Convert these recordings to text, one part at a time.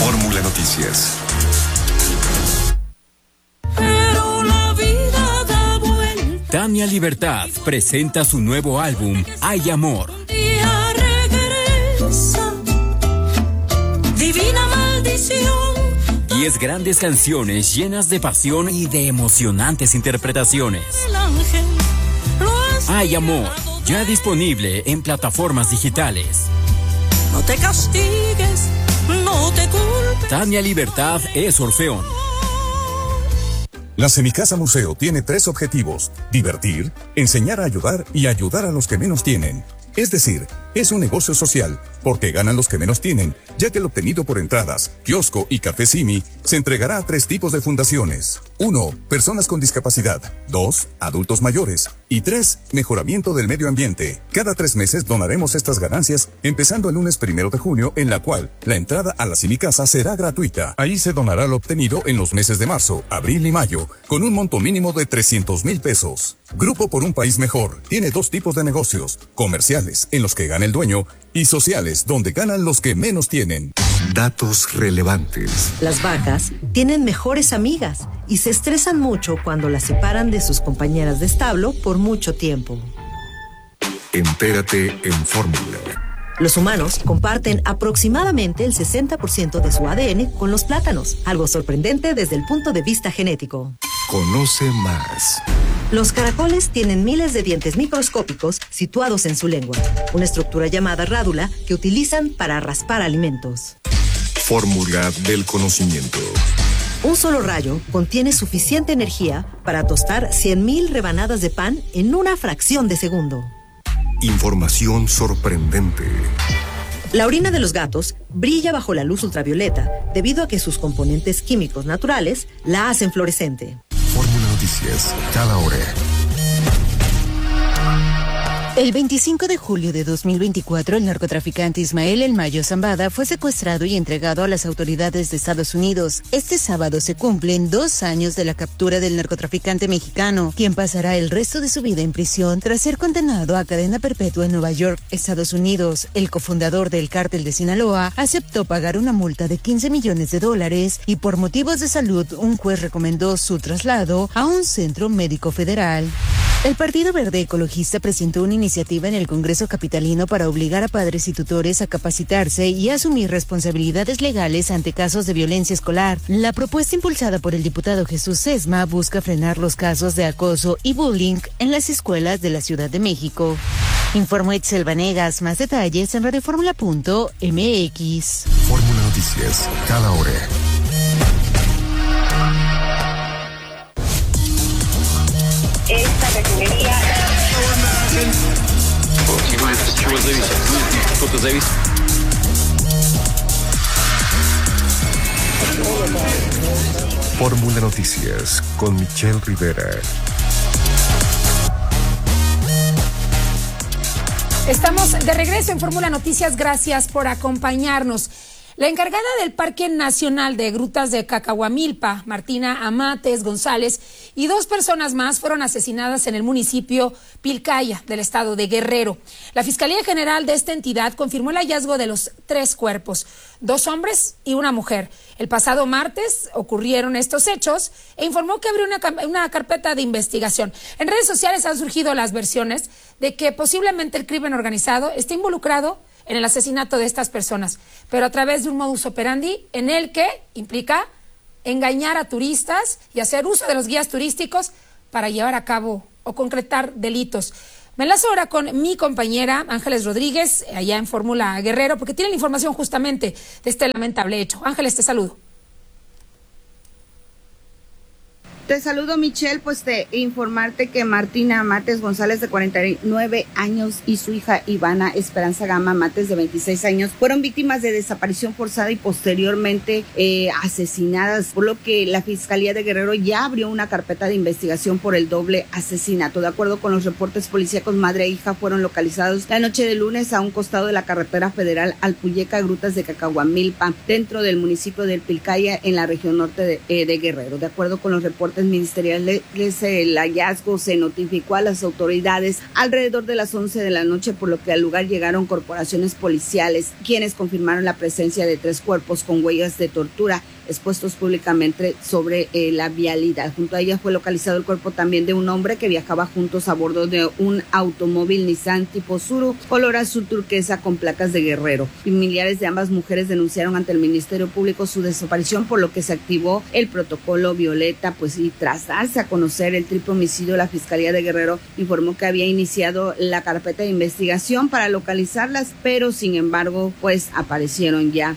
Fórmula Noticias. Tania Libertad presenta su nuevo álbum, Hay Amor. Divina maldición. 10 grandes canciones llenas de pasión y de emocionantes interpretaciones. Hay Amor, ya disponible en plataformas digitales. No te castigues, no te culpes. Tania Libertad es Orfeón. La Semicasa Museo tiene 3 objetivos: divertir, enseñar a ayudar y ayudar a los que menos tienen. Es decir, es un negocio social, porque ganan los que menos tienen, ya que lo obtenido por entradas, kiosco y café Simi se entregará a 3 tipos de fundaciones. 1. Personas con discapacidad. 2. Adultos mayores. Y 3. Mejoramiento del medio ambiente. Cada 3 meses donaremos estas ganancias, empezando el lunes 1 de junio, en la cual la entrada a la Semicasa será gratuita. Ahí se donará lo obtenido en los meses de marzo, abril y mayo, con un monto mínimo de 300,000 pesos. Grupo por un País Mejor tiene 2 tipos de negocios: comerciales, en los que gana el dueño, y sociales, donde ganan los que menos tienen. Datos relevantes. Las vacas tienen mejores amigas y se estresan mucho cuando las separan de sus compañeras de establo por mucho tiempo. Entérate en Fórmula. Los humanos comparten aproximadamente el 60% de su ADN con los plátanos, algo sorprendente desde el punto de vista genético. Conoce más. Los caracoles tienen miles de dientes microscópicos situados en su lengua, una estructura llamada rádula que utilizan para raspar alimentos. Fórmula del conocimiento. Un solo rayo contiene suficiente energía para tostar 100,000 rebanadas de pan en una fracción de segundo. Información sorprendente. La orina de los gatos brilla bajo la luz ultravioleta debido a que sus componentes químicos naturales la hacen fluorescente. Fórmula Noticias, cada hora. El 25 de julio de 2024, el narcotraficante Ismael El Mayo Zambada fue secuestrado y entregado a las autoridades de Estados Unidos. Este sábado se cumplen 2 años de la captura del narcotraficante mexicano, quien pasará el resto de su vida en prisión tras ser condenado a cadena perpetua en Nueva York, Estados Unidos. El cofundador del cártel de Sinaloa aceptó pagar una multa de $15 millones y por motivos de salud un juez recomendó su traslado a un centro médico federal. El Partido Verde Ecologista presentó una iniciativa en el Congreso capitalino para obligar a padres y tutores a capacitarse y asumir responsabilidades legales ante casos de violencia escolar. La propuesta impulsada por el diputado Jesús Sesma busca frenar los casos de acoso y bullying en las escuelas de la Ciudad de México. Informó Etzel Vanegas. Más detalles en radioformula.mx. Fórmula Noticias, cada hora. Esta refinería. Fórmula Noticias con Michelle Rivera. Estamos de regreso en Fórmula Noticias. Gracias por acompañarnos. La encargada del Parque Nacional de Grutas de Cacahuamilpa, Martina Amates González, y 2 personas más fueron asesinadas en el municipio Pilcaya del estado de Guerrero. La Fiscalía General de esta entidad confirmó el hallazgo de los 3 cuerpos, 2 hombres y una mujer. El pasado martes ocurrieron estos hechos e informó que abrió una carpeta de investigación. En redes sociales han surgido las versiones de que posiblemente el crimen organizado esté involucrado en el asesinato de estas personas, pero a través de un modus operandi en el que implica engañar a turistas y hacer uso de los guías turísticos para llevar a cabo o concretar delitos. Me enlazo ahora con mi compañera Ángeles Rodríguez, allá en Fórmula Guerrero, porque tiene la información justamente de este lamentable hecho. Ángeles, te saludo. Te saludo, Michelle, pues de informarte que Martina Mates González, de 49 años, y su hija Ivana Esperanza Gama Mates, de 26 años, fueron víctimas de desaparición forzada y posteriormente asesinadas, por lo que la Fiscalía de Guerrero ya abrió una carpeta de investigación por el doble asesinato. De acuerdo con los reportes policíacos, madre e hija fueron localizados la noche de lunes a un costado de la carretera federal Alpuyeca, Grutas de Cacahuamilpa, dentro del municipio del Pilcaya, en la región norte de Guerrero. De acuerdo con los reportes reportes ministeriales, el hallazgo se notificó a las autoridades alrededor de las 11 de la noche, por lo que al lugar llegaron corporaciones policiales, quienes confirmaron la presencia de 3 cuerpos con huellas de tortura expuestos públicamente sobre la vialidad. Junto a ella fue localizado el cuerpo también de un hombre que viajaba juntos a bordo de un automóvil Nissan tipo Tsuru, color azul turquesa con placas de Guerrero. Familiares de ambas mujeres denunciaron ante el Ministerio Público su desaparición, por lo que se activó el protocolo Violeta, y tras darse a conocer el triple homicidio, la Fiscalía de Guerrero informó que había iniciado la carpeta de investigación para localizarlas, pero sin embargo, aparecieron ya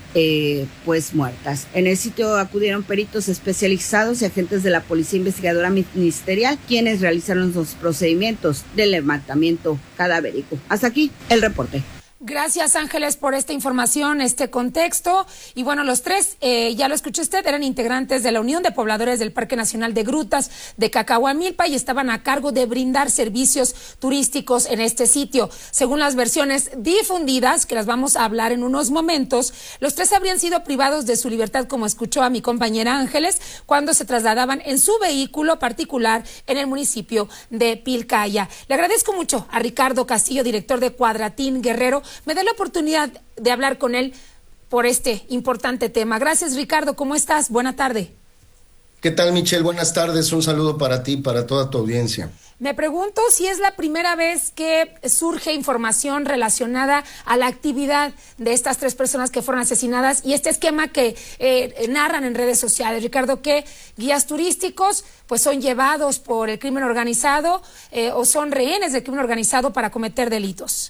muertas. En el sitio acudieron peritos especializados y agentes de la Policía Investigadora Ministerial, quienes realizaron los procedimientos de levantamiento cadavérico. Hasta aquí el reporte. Gracias, Ángeles, por esta información, este contexto. Y bueno, los 3, ya lo escuchó usted, eran integrantes de la Unión de Pobladores del Parque Nacional de Grutas de Cacahuamilpa y estaban a cargo de brindar servicios turísticos en este sitio. Según las versiones difundidas, que las vamos a hablar en unos momentos, los 3 habrían sido privados de su libertad, como escuchó a mi compañera Ángeles, cuando se trasladaban en su vehículo particular en el municipio de Pilcaya. Le agradezco mucho a Ricardo Castillo, director de Cuadratín Guerrero, me da la oportunidad de hablar con él por este importante tema. Gracias, Ricardo. ¿Cómo estás? Buena tarde. ¿Qué tal, Michelle? Buenas tardes. Un saludo para ti y para toda tu audiencia. Me pregunto si es la primera vez que surge información relacionada a la actividad de estas 3 personas que fueron asesinadas y este esquema que narran en redes sociales. Ricardo, que guías turísticos son llevados por el crimen organizado o son rehenes del crimen organizado para cometer delitos.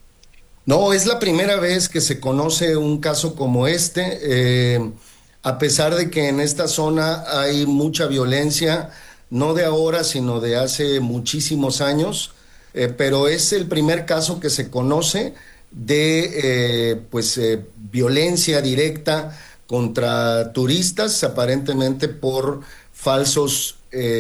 No, es la primera vez que se conoce un caso como este, a pesar de que en esta zona hay mucha violencia, no de ahora, sino de hace muchísimos años, pero es el primer caso que se conoce de violencia directa contra turistas, aparentemente por falsos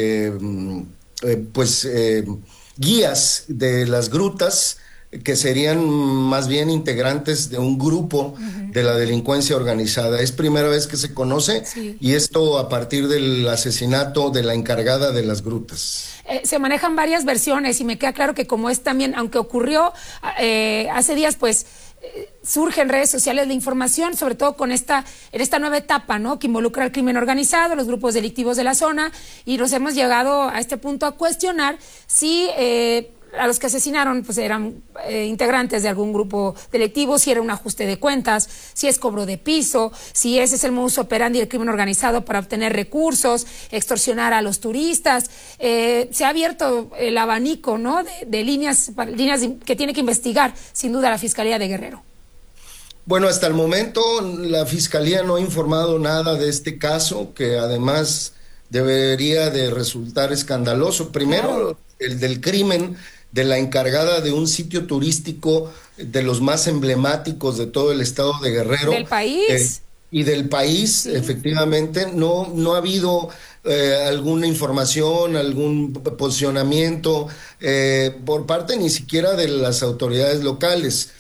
guías de las grutas, que serían más bien integrantes de un grupo de la delincuencia organizada. Es primera vez que se conoce, y esto a partir del asesinato de la encargada de las grutas. Se manejan varias versiones y me queda claro que como es también, aunque ocurrió hace días, surge en redes sociales la información, sobre todo en esta nueva etapa, ¿no?, que involucra al crimen organizado, los grupos delictivos de la zona, y nos hemos llegado a este punto a cuestionar si a los que asesinaron eran integrantes de algún grupo delictivo, si era un ajuste de cuentas, si es cobro de piso, si ese es el modus operandi del crimen organizado para obtener recursos, extorsionar a los turistas. Se ha abierto el abanico, ¿no?, de líneas que tiene que investigar sin duda la Fiscalía de Guerrero. Bueno, hasta el momento la Fiscalía no ha informado nada de este caso, que además debería de resultar escandaloso. Primero, el del crimen de la encargada de un sitio turístico de los más emblemáticos de todo el estado de Guerrero. Del país. Y del país, efectivamente, no ha habido alguna información, algún posicionamiento por parte ni siquiera de las autoridades locales.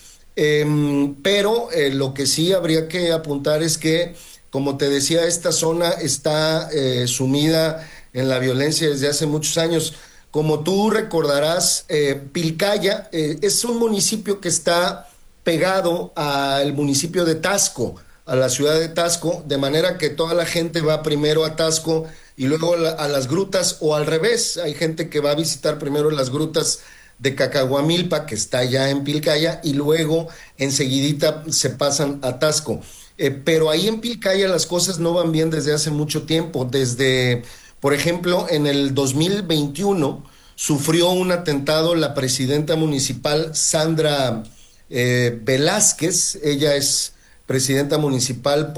Pero lo que sí habría que apuntar es que, como te decía, esta zona está sumida en la violencia desde hace muchos años. Como tú recordarás, Pilcaya es un municipio que está pegado al municipio de Taxco, a la ciudad de Taxco, de manera que toda la gente va primero a Taxco y luego a las grutas, o al revés. Hay gente que va a visitar primero las grutas de Cacahuamilpa, que está ya en Pilcaya, y luego enseguidita se pasan a Taxco. Pero ahí en Pilcaya las cosas no van bien desde hace mucho tiempo. Por ejemplo, en el 2021 sufrió un atentado la presidenta municipal Sandra Velázquez. Ella es presidenta municipal